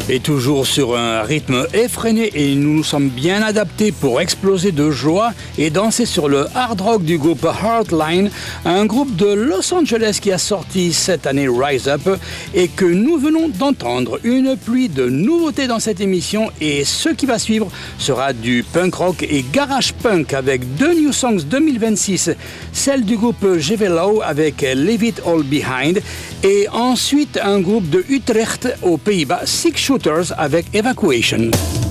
Et toujours sur un rythme effréné, et nous nous sommes bien adaptés pour exploser de joie et danser sur le hard rock du groupe Heartline, un groupe de Los Angeles qui a sorti cette année Rise Up et que nous venons d'entendre. Une pluie de nouveautés dans cette émission, et ce qui va suivre sera du punk rock et garage punk avec deux new songs 2026, celle du groupe GVLO avec Leave It All Behind, et ensuite un groupe de Utrecht aux Pays-Bas, Six Shooters avec Evacuation.